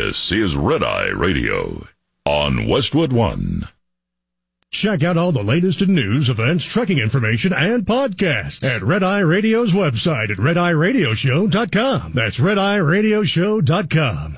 This is Red Eye Radio on Westwood One. Check out all the latest in news, events, trucking information, and podcasts at Red Eye Radio's website at rediradioshow.com. That's rediradioshow.com.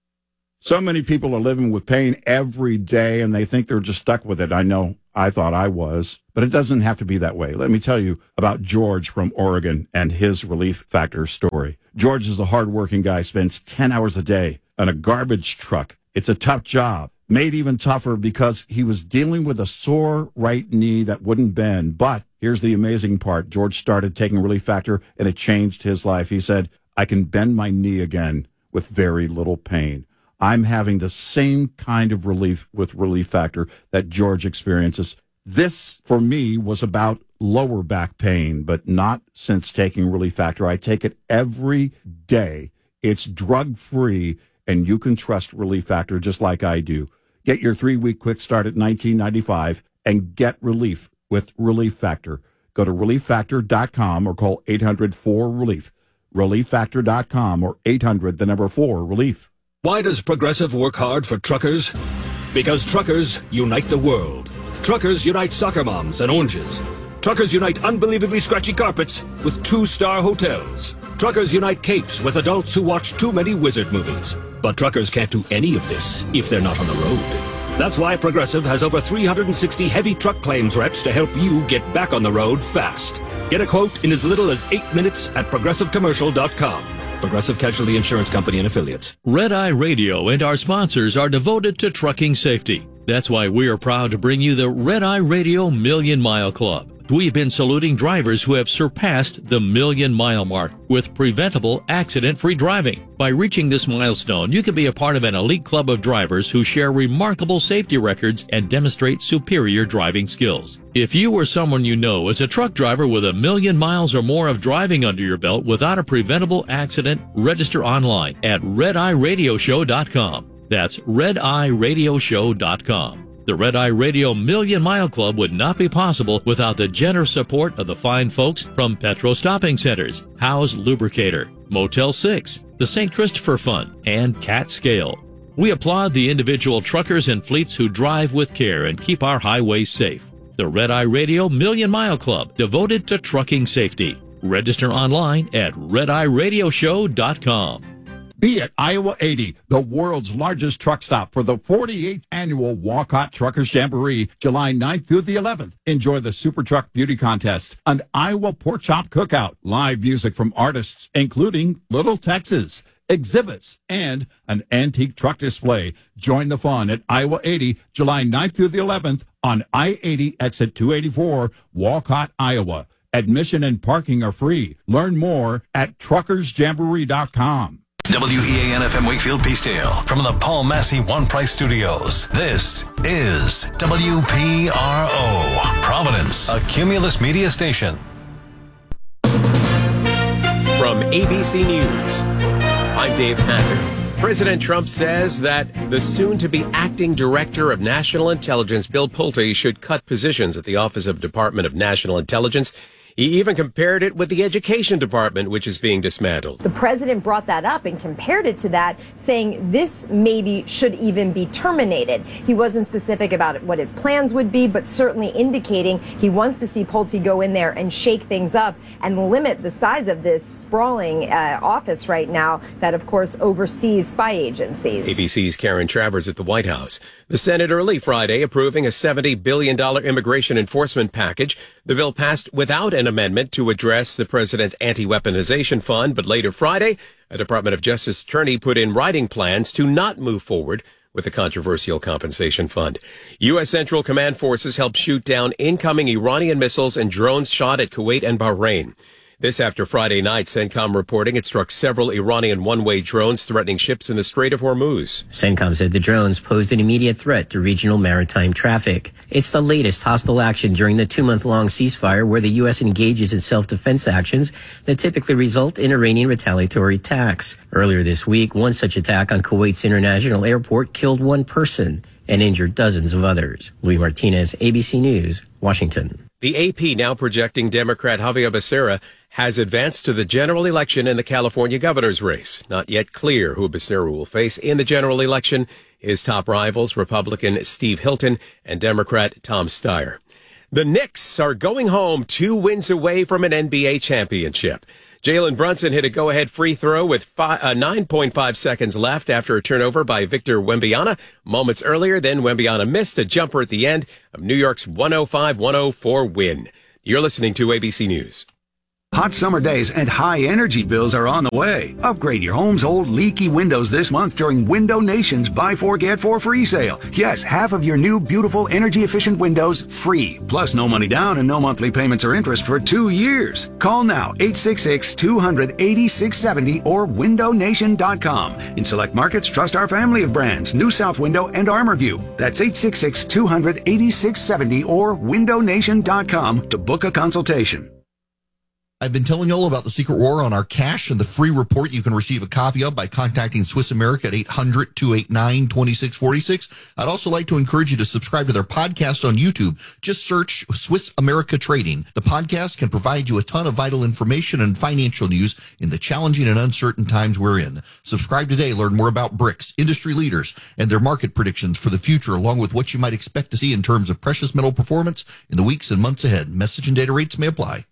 So many people are living with pain every day, and they think they're just stuck with it. I know I thought I was, but it doesn't have to be that way. Let me tell you about George from Oregon and his Relief Factor story. George is a hardworking guy, spends 10 hours a day on a garbage truck. It's a tough job, made even tougher because he was dealing with a sore right knee that wouldn't bend. But here's the amazing part. George started taking Relief Factor, and it changed his life. He said, I can bend my knee again with very little pain. I'm having the same kind of relief with Relief Factor that George experiences. This, for me, was about lower back pain, but not since taking Relief Factor. I take it every day. It's drug-free, and you can trust Relief Factor just like I do. Get your 3-week quick start at $19.95 and get relief with Relief Factor. Go to ReliefFactor.com or call 800-4RELIEF. ReliefFactor.com or 800-4-RELIEF. Why does Progressive work hard for truckers? Because truckers unite the world. Truckers unite soccer moms and oranges. Truckers unite unbelievably scratchy carpets with 2-star hotels. Truckers unite capes with adults who watch too many wizard movies. But truckers can't do any of this if they're not on the road. That's why Progressive has over 360 heavy truck claims reps to help you get back on the road fast. Get a quote in as little as 8 minutes at progressivecommercial.com. Progressive Casualty Insurance Company and Affiliates. Red Eye Radio and our sponsors are devoted to trucking safety. That's why we are proud to bring you the Red Eye Radio Million Mile Club. We've been saluting drivers who have surpassed the million-mile mark with preventable, accident-free driving. By reaching this milestone, you can be a part of an elite club of drivers who share remarkable safety records and demonstrate superior driving skills. If you or someone you know is a truck driver with 1 million miles or more of driving under your belt without a preventable accident, register online at RedEyeRadioShow.com. That's RedEyeRadioShow.com. The Red Eye Radio Million Mile Club would not be possible without the generous support of the fine folks from Petro Stopping Centers, Howe's Lubricator, Motel 6, the St. Christopher Fund, and Cat Scale. We applaud the individual truckers and fleets who drive with care and keep our highways safe. The Red Eye Radio Million Mile Club, devoted to trucking safety. Register online at RedEyeRadioShow.com. Be at Iowa 80, the world's largest truck stop for the 48th annual Walcott Truckers Jamboree, July 9th through the 11th. Enjoy the Super Truck Beauty Contest, an Iowa Pork Chop Cookout, live music from artists, including Little Texas, exhibits, and an antique truck display. Join the fun at Iowa 80, July 9th through the 11th on I-80 exit 284, Walcott, Iowa. Admission and parking are free. Learn more at truckersjamboree.com. WEAN-FM Wakefield Peacedale from the Paul Massey One Price Studios. This is WPRO, Providence, a Cumulus Media station. From ABC News, I'm Dave Packard. President Trump says that the soon-to-be acting director of National Intelligence, Bill Pulte, should cut positions at the Office of Department of National Intelligence. He even compared it with the Education Department, which is being dismantled. The president brought that up and compared it to that, saying this maybe should even be terminated. He wasn't specific about what his plans would be, but certainly indicating he wants to see Pulte go in there and shake things up and limit the size of this sprawling office right now that, of course, oversees spy agencies. ABC's Karen Travers at the White House. The Senate early Friday approving a $70 billion immigration enforcement package. The bill passed without an amendment to address the president's anti-weaponization fund, but later Friday, a Department of Justice attorney put in writing plans to not move forward with the controversial compensation fund. U.S. Central Command forces helped shoot down incoming Iranian missiles and drones shot at Kuwait and Bahrain. This after Friday night, CENTCOM reporting it struck several Iranian one-way drones threatening ships in the Strait of Hormuz. CENTCOM said the drones posed an immediate threat to regional maritime traffic. It's the latest hostile action during the 2-month-long ceasefire where the U.S. engages in self-defense actions that typically result in Iranian retaliatory attacks. Earlier this week, one such attack on Kuwait's international airport killed one person and injured dozens of others. Luis Martinez, ABC News, Washington. The AP now projecting Democrat Javier Becerra has advanced to the general election in the California governor's race. Not yet clear who Becerra will face in the general election. His top rivals, Republican Steve Hilton and Democrat Tom Steyer. The Knicks are going home 2 wins away from an NBA championship. Jalen Brunson hit a go-ahead free throw with 9.5 seconds left after a turnover by Victor Wembanyama. Moments earlier, then Wembanyama missed a jumper at the end of New York's 105-104 win. You're listening to ABC News. Hot summer days and high energy bills are on the way. Upgrade your home's old leaky windows this month during Window Nation's Buy 4 Get 4 free sale. Yes, half of your new beautiful energy efficient windows free. Plus no money down and no monthly payments or interest for 2 years. Call now 866-200-8670 or windownation.com. In select markets, trust our family of brands, New South Window and ArmorView. That's 866-200-8670 or windownation.com to book a consultation. I've been telling you all about the secret war on our cash and the free report you can receive a copy of by contacting Swiss America at 800-289-2646. I'd also like to encourage you to subscribe to their podcast on YouTube. Just search Swiss America Trading. The podcast can provide you a ton of vital information and financial news in the challenging and uncertain times we're in. Subscribe today. Learn more about BRICS, industry leaders, and their market predictions for the future, along with what you might expect to see in terms of precious metal performance in the weeks and months ahead. Message and data rates may apply.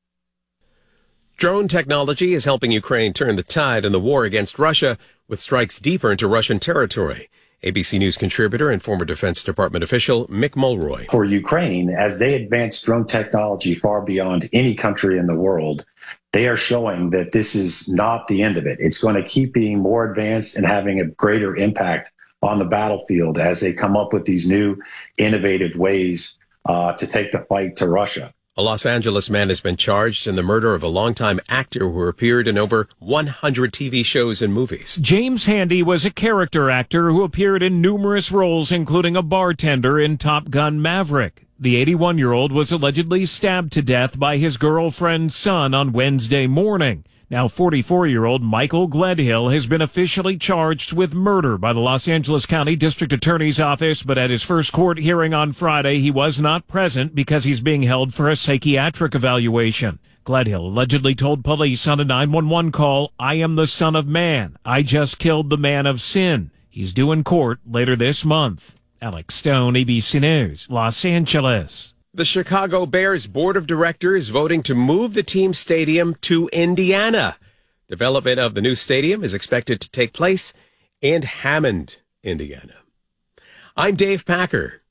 Drone technology is helping Ukraine turn the tide in the war against Russia with strikes deeper into Russian territory. ABC News contributor and former Defense Department official Mick Mulroy. For Ukraine, as they advance drone technology far beyond any country in the world, they are showing that this is not the end of it. It's going to keep being more advanced and having a greater impact on the battlefield as they come up with these new innovative ways to take the fight to Russia. A Los Angeles man has been charged in the murder of a longtime actor who appeared in over 100 TV shows and movies. James Handy was a character actor who appeared in numerous roles, including a bartender in Top Gun Maverick. The 81-year-old was allegedly stabbed to death by his girlfriend's son on Wednesday morning. Now 44-year-old Michael Gledhill has been officially charged with murder by the Los Angeles County District Attorney's Office, but at his first court hearing on Friday, he was not present because he's being held for a psychiatric evaluation. Gledhill allegedly told police on a 911 call, "I am the Son of Man. I just killed the man of sin." He's due in court later this month. Alex Stone, ABC News, Los Angeles. The Chicago Bears Board of Directors voting to move the team's stadium to Indiana. Development of the new stadium is expected to take place in Hammond, Indiana. I'm Dave Packer,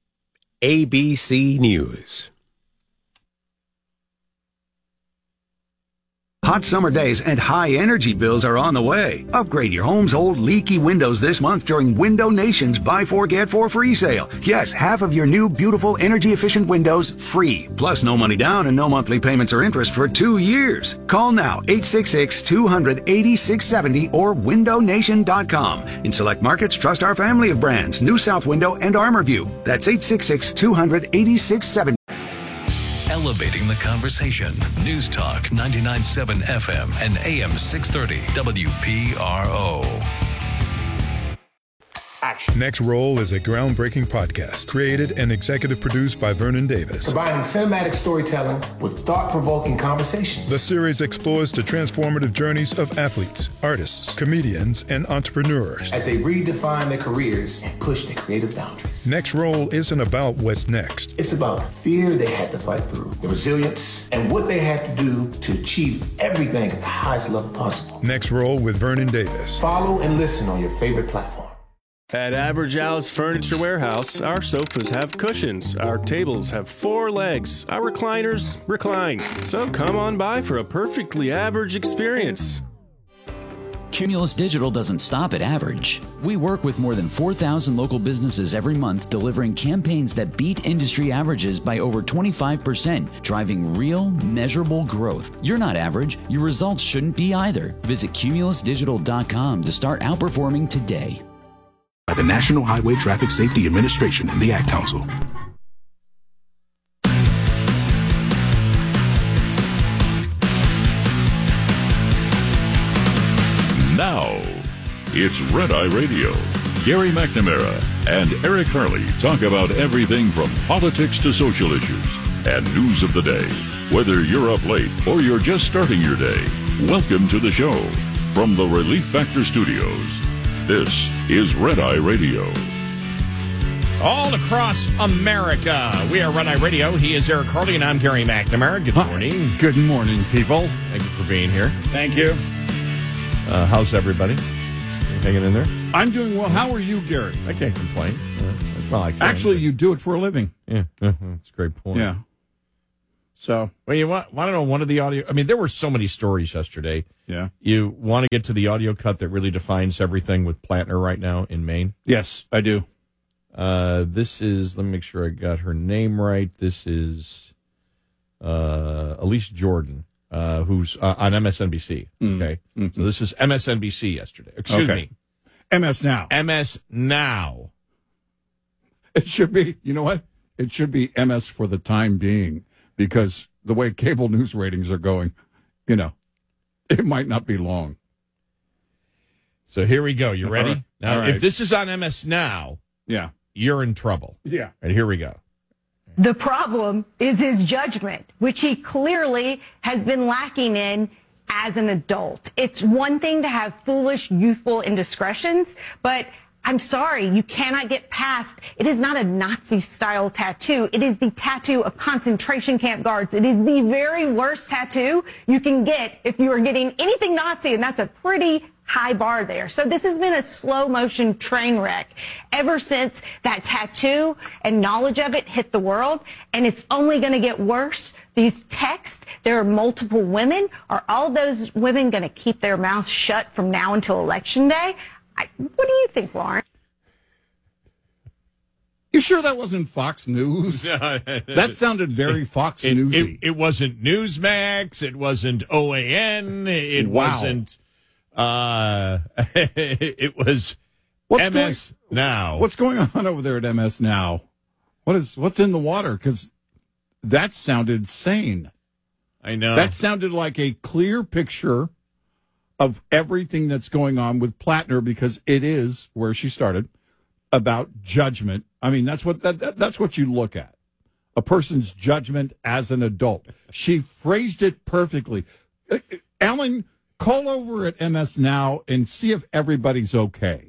ABC News. Hot summer days and high energy bills are on the way. Upgrade your home's old leaky windows this month during Window Nation's Buy 4 Get 4 free sale. Yes, half of your new beautiful energy efficient windows free. Plus no money down and no monthly payments or interest for 2 years. Call now 866-200-8670 or windownation.com. In select markets, trust our family of brands, New South Window and ArmorView. That's 866-200-8670. Elevating the conversation. News Talk 99.7 FM and AM 630 WPRO. Next Roll is a groundbreaking podcast created and executive produced by Vernon Davis. Combining cinematic storytelling with thought-provoking conversations. The series explores the transformative journeys of athletes, artists, comedians, and entrepreneurs as they redefine their careers and push their creative boundaries. Next Roll isn't about what's next. It's about the fear they had to fight through, the resilience, and what they had to do to achieve everything at the highest level possible. Next Roll with Vernon Davis. Follow and listen on your favorite platform. At Average Al's Furniture Warehouse, our sofas have cushions, our tables have 4 legs, our recliners recline. So come on by for a perfectly average experience. Cumulus Digital doesn't stop at average. We work with more than 4,000 local businesses every month, delivering campaigns that beat industry averages by over 25%, driving real, measurable growth. You're not average. Your results shouldn't be either. Visit cumulusdigital.com to start outperforming today. By the National Highway Traffic Safety Administration and the Ad Council. Now, it's Red Eye Radio. Gary McNamara and Eric Harley talk about everything from politics to social issues. and news of the day. Whether you're up late or you're just starting your day, welcome to the show. From the Relief Factor Studios, this is Red Eye Radio. All across America, we are Red Eye Radio. He is Eric Harley, and I'm Gary McNamara. Good morning. Good morning, people. Thank you for being here. Thank you. How's everybody? Hanging in there? I'm doing well. How are you, Gary? I can't complain. Well, I can. Actually, you do it for a living. Yeah, that's a great point. Yeah. So, well, you want to know one of the audio? I mean, there were so many stories yesterday. Yeah. You want to get to the audio cut that really defines everything with Plattner right now in Maine? Yes, I do. This is, let me make sure I got her name right. This is Elise Jordan, who's on MSNBC. Okay. Mm-hmm. So this is MSNBC yesterday. Excuse me. MS Now. MS Now. It should be, you know what? It should be MS for the time being, because the way cable news ratings are going, you know, it might not be long. So here we go. You ready? Now, right. If this is on MS Now, yeah, you're in trouble. Yeah. And here we go. The problem is his judgment, which he clearly has been lacking in as an adult. It's one thing to have foolish, youthful indiscretions, but I'm sorry, you cannot get past. It is not a Nazi-style tattoo. It is the tattoo of concentration camp guards. It is the very worst tattoo you can get if you are getting anything Nazi, and that's a pretty high bar there. So this has been a slow-motion train wreck ever since that tattoo and knowledge of it hit the world, and it's only going to get worse. These texts, there are multiple women. Are all those women going to keep their mouths shut from now until Election Day? What do you think, Lauren? You sure that wasn't Fox News? That sounded very Fox Newsy. It wasn't Newsmax. It wasn't OAN. It wasn't. It was MS Now. What's going on over there at MS Now? What's in the water? Because that sounded sane. I know. That sounded like a clear picture of everything that's going on with Plattner, because it is where she started about judgment. I mean, that's what you look at, a person's judgment as an adult. She phrased it perfectly. Alan, call over at MS Now and see if everybody's okay.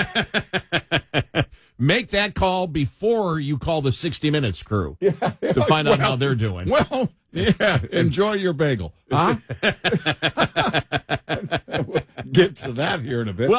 Make that call before you call the 60 Minutes crew to find out how they're doing. Well, yeah, enjoy your bagel. Huh? Get to that here in a bit. Well,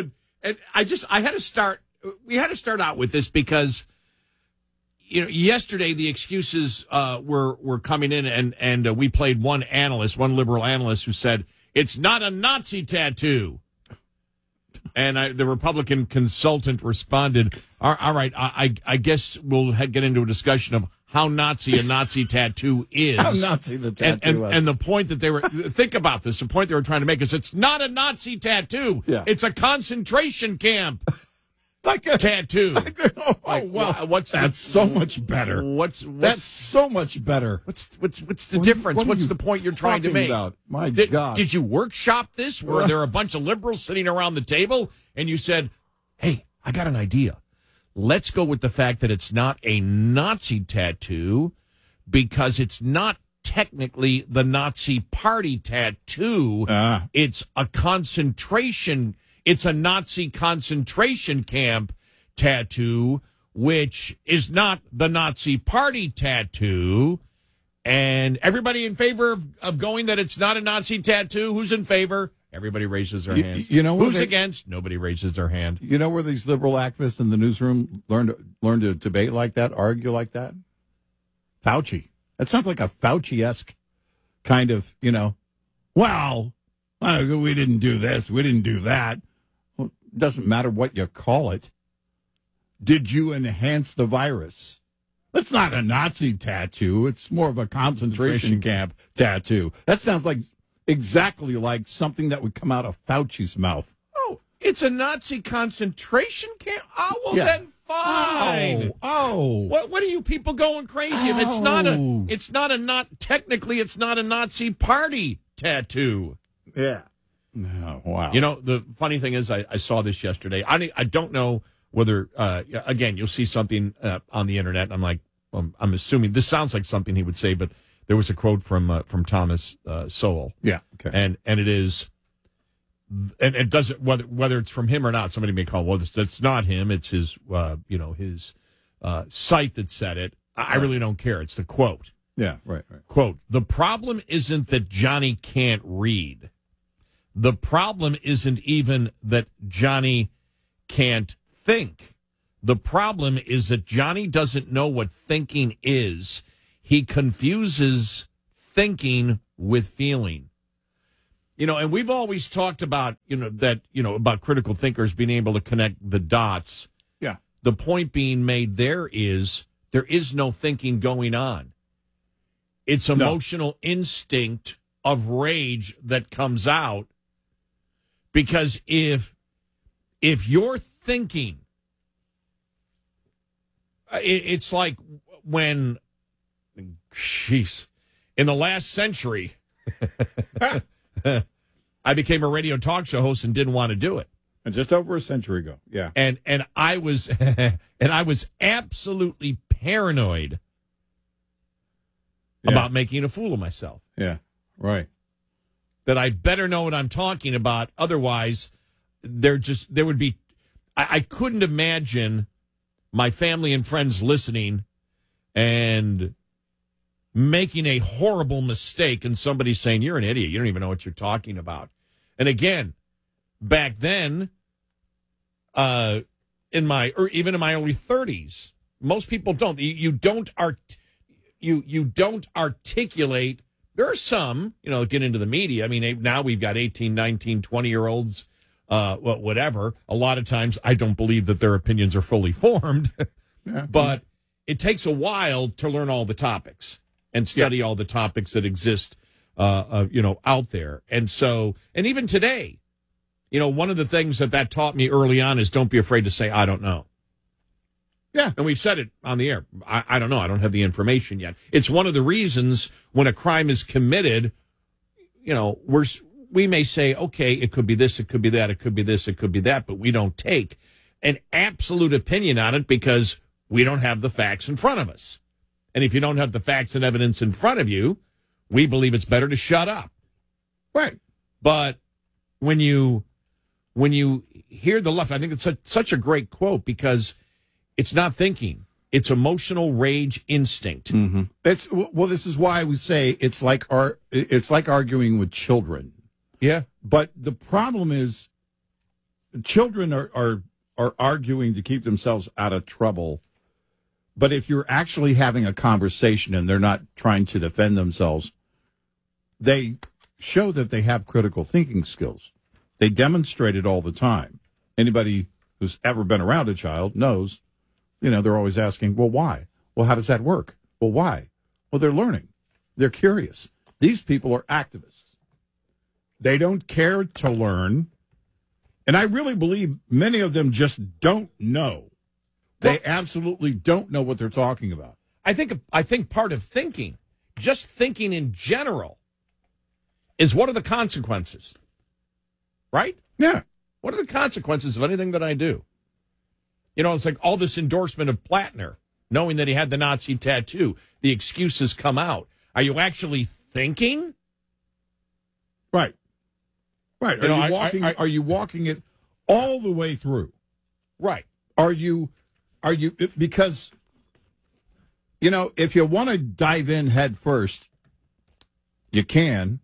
we had to start out with this because, you know, yesterday the excuses were coming in, and we played one liberal analyst who said, it's not a Nazi tattoo. And the Republican consultant responded, all right, I guess we'll get into a discussion of how Nazi a Nazi tattoo is. How Nazi the tattoo is. And the point that they were, think about this, the point they were trying to make is it's not a Nazi tattoo. Yeah. It's a concentration camp tattoo. That's so much better. That's so much better. What's the difference? What's the point you're trying to make? About? My God. Did you workshop this? Were there a bunch of liberals sitting around the table and you said, hey, I got an idea. Let's go with the fact that it's not a Nazi tattoo because it's not technically the Nazi party tattoo. It's a Nazi concentration camp tattoo, which is not the Nazi party tattoo. And everybody in favor of going that it's not a Nazi tattoo? Who's in favor? Everybody raises their hand. You know who's against? Nobody raises their hand. You know where these liberal activists in the newsroom learn to debate like that, argue like that? Fauci. That sounds like a Fauci-esque kind of, well, we didn't do this, we didn't do that. Well, it doesn't matter what you call it. Did you enhance the virus? That's not a Nazi tattoo. It's more of a concentration camp tattoo. That sounds exactly like something that would come out of Fauci's mouth. Oh, it's a Nazi concentration camp? Oh, well, then fine. Oh. What are you people going crazy? It's not a Nazi party tattoo. Yeah. Oh, wow. The funny thing is I saw this yesterday. I don't know whether, again, you'll see something on the internet, and I'm like, I'm assuming this sounds like something he would say, but there was a quote from Thomas Sowell. Yeah. Okay. And it is, and it doesn't, whether it's from him or not, somebody may call, well, that's not him. It's his, his site that said it. I really don't care. It's the quote. Yeah. Right. Quote, the problem isn't that Johnny can't read. The problem isn't even that Johnny can't think. The problem is that Johnny doesn't know what thinking is. He confuses thinking with feeling. And we've always talked about, about critical thinkers being able to connect the dots. Yeah. The point being made there is no thinking going on. It's emotional instinct of rage that comes out. Because if you're thinking, it's like when, in the last century, I became a radio talk show host and didn't want to do it. And just over a century ago, yeah. And I was absolutely paranoid about making a fool of myself. Yeah, right. That I better know what I'm talking about. Otherwise, there would be, I couldn't imagine my family and friends listening and making a horrible mistake and somebody saying, you're an idiot. You don't even know what you're talking about. And again, back then, even in my early 30s, most people don't. You don't articulate. There are some, get into the media. I mean, now we've got 18, 19, 20-year-olds, whatever. A lot of times I don't believe that their opinions are fully formed, but it takes a while to learn all the topics and study all the topics that exist, out there. And so, and even today, one of the things that taught me early on is don't be afraid to say, I don't know. Yeah, and we've said it on the air. I don't know. I don't have the information yet. It's one of the reasons when a crime is committed, we may say, okay, it could be this, it could be that, it could be this, it could be that, but we don't take an absolute opinion on it because we don't have the facts in front of us. And if you don't have the facts and evidence in front of you, we believe it's better to shut up. Right. But when you hear the left, I think it's such a great quote because it's not thinking. It's emotional rage instinct. Mm-hmm. This is why we say it's like arguing with children. Yeah. But the problem is children are arguing to keep themselves out of trouble. But if you're actually having a conversation and they're not trying to defend themselves, they show that they have critical thinking skills. They demonstrate it all the time. Anybody who's ever been around a child knows, they're always asking, well, why? Well, how does that work? Well, why? Well, they're learning. They're curious. These people are activists. They don't care to learn. And I really believe many of them just don't know. They absolutely don't know what they're talking about. I think part of thinking, just thinking in general, is what are the consequences? Right? Yeah. What are the consequences of anything that I do? It's like all this endorsement of Plattner, knowing that he had the Nazi tattoo. The excuses come out. Are you actually thinking? Right. Right. Are you walking it all the way through? Right. Are you because if you want to dive in head first, you can.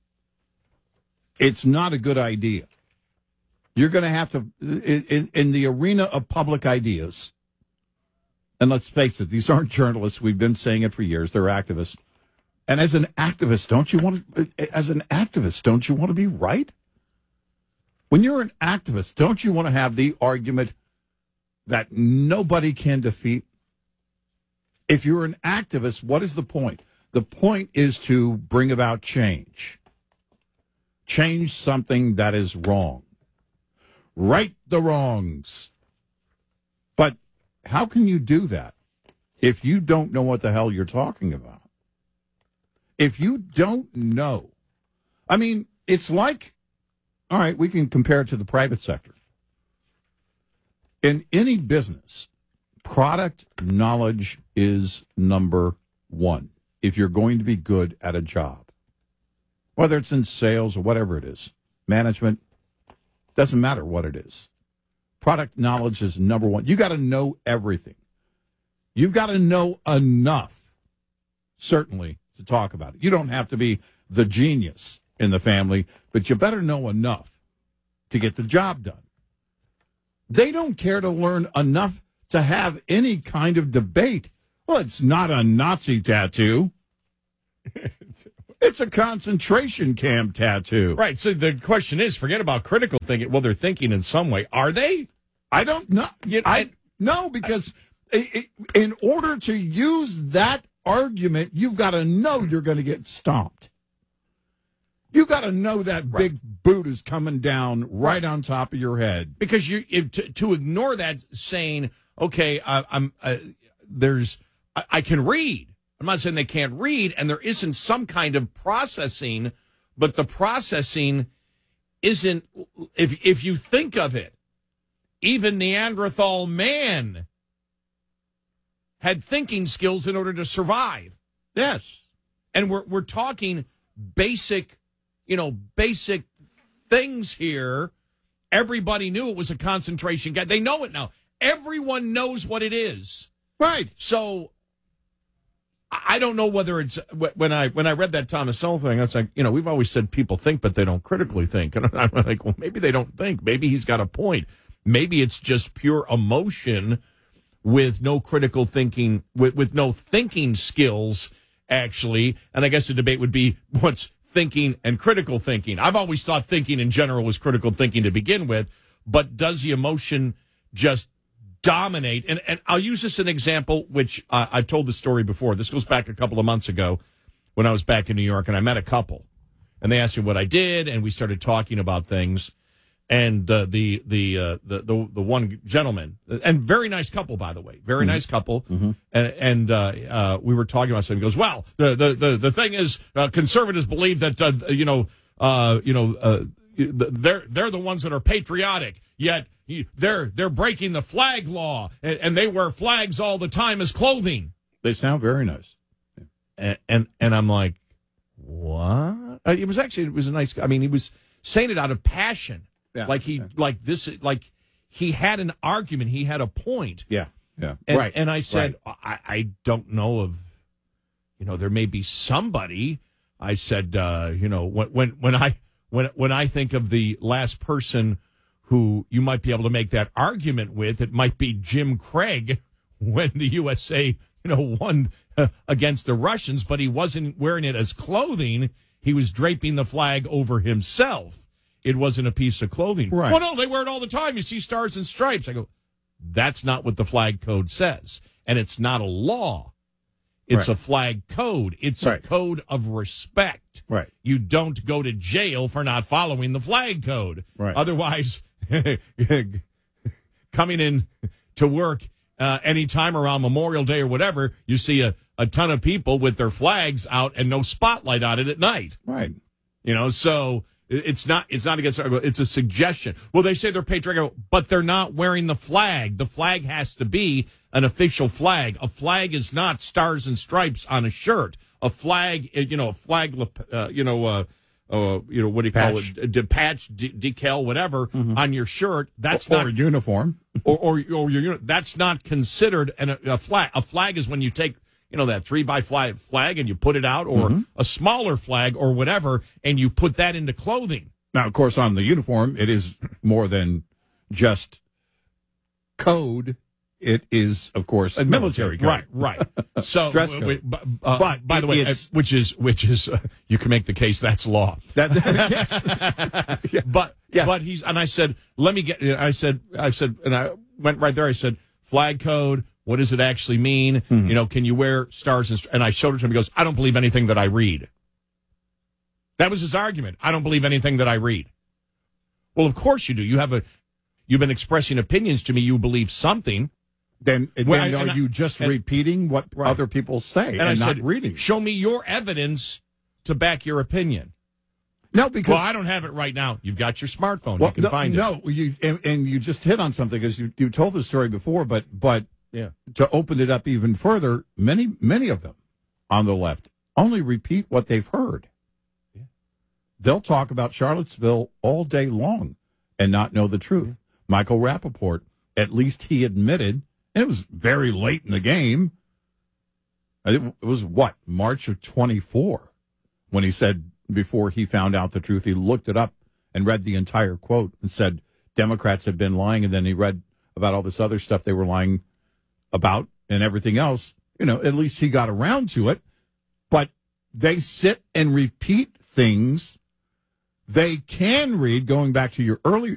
It's not a good idea. You're going to have to, in the arena of public ideas, and let's face it, these aren't journalists. We've been saying it for years. They're activists. And as an activist, don't you want to be right? When you're an activist, don't you want to have the argument that nobody can defeat? If you're an activist, what is the point? The point is to bring about change. Change something that is wrong. Right the wrongs. But how can you do that if you don't know what the hell you're talking about? If you don't know, I mean, it's like, all right, we can compare it to the private sector. In any business, Product knowledge is number one if you're going to be good at a job. Whether it's in sales or whatever it is, management, doesn't matter what it is. Product knowledge is number one. You got to know everything. You've got to know enough, certainly, to talk about it. You don't have to be the genius in the family, but you better know enough to get the job done. They don't care to learn enough to have any kind of debate. Well, it's not a Nazi tattoo. It's a concentration camp tattoo. Right. So the question is, forget about critical thinking. Well, they're thinking in some way. Are they? I don't know. No, because in order to use that argument, you've got to know you're going to get stomped. You got to know that big boot is coming down right on top of your head. Because to ignore that, saying, okay, I can read. I'm not saying they can't read, and there isn't some kind of processing, but the processing isn't, if you think of it, even Neanderthal man had thinking skills in order to survive. Yes. And we're talking basic things here. Everybody knew it was a concentration camp. They know it now. Everyone knows what it is. Right. So I don't know whether it's when I read that Thomas Sowell thing, I was like, we've always said people think, but they don't critically think. And I'm like, well, maybe they don't think. Maybe he's got a point. Maybe it's just pure emotion with no critical thinking, with no thinking skills, actually. And I guess the debate would be what's thinking and critical thinking. I've always thought thinking in general was critical thinking to begin with, but does the emotion just dominate? And I'll use this as an example, which I've told the story before. This goes back a couple of months ago when I was back in New York, and I met a couple, and they asked me what I did, and we started talking about things. And the one gentleman, and very nice couple, by the way, very nice couple, and we were talking about something. He goes, well, the thing is, conservatives believe that they're the ones that are patriotic, yet they're breaking the flag law, and they wear flags all the time as clothing. They sound very nice. And I'm like, what? It was a nice guy. I mean, he was saying it out of passion. Yeah. Like he had an argument. He had a point. Yeah. Yeah. And, And I said, I don't know of, there may be somebody. I said, when I think of the last person who you might be able to make that argument with, it might be Jim Craig when the USA, won against the Russians, but he wasn't wearing it as clothing. He was draping the flag over himself. It wasn't a piece of clothing. Right. Well, no, they wear it all the time. You see stars and stripes. I go, that's not what the flag code says. And it's not a law. It's a flag code. It's a code of respect. Right. You don't go to jail for not following the flag code. Right. Otherwise, coming in to work anytime around Memorial Day or whatever, you see a ton of people with their flags out and no spotlight on it at night. Right. So it's not against, it's a suggestion. Well, they say they're patriotic, but they're not wearing the flag. The flag has to be an official flag. A flag is not stars and stripes on a shirt. A flag, what do you call it? Patch, decal, whatever on your shirt. That's not a uniform. or your that's not considered a flag. A flag is when you take that 3x5 flag and you put it out, or a smaller flag or whatever, and you put that into clothing. Now, of course, on the uniform, it is more than just code. It is, of course, a military code. Right. So, dress code. But by the way, which is you can make the case that's law. But he's, and I said, let me get. I said, and I went right there. I said, flag code. What does it actually mean? Can you wear stars? And I showed it to him. He goes, I don't believe anything that I read. That was his argument. I don't believe anything that I read. Well, of course you do. You've been expressing opinions to me. You believe something. Then are you just repeating what other people say and not reading? Show me your evidence to back your opinion. No, because I don't have it right now. You've got your smartphone. You can find it. No, you just hit on something, because you told the story before, but Yeah. To open it up even further, many of them on the left only repeat what they've heard. Yeah. They'll talk about Charlottesville all day long and not know the truth. Yeah. Michael Rappaport, at least he admitted, and it was very late in the game. It was what, March of 24, when he said, before he found out the truth, he looked it up and read the entire quote and said Democrats had been lying, and then he read about all this other stuff they were lying about and everything else. You know, at least he got around to it. But they sit and repeat things they can read, going back to your